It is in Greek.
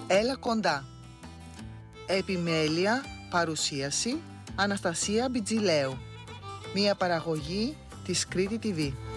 Έλα κοντά. Επιμέλεια, παρουσίαση Αναστασία Μπιτζηλέου. Μια παραγωγή της Κρήτη TV.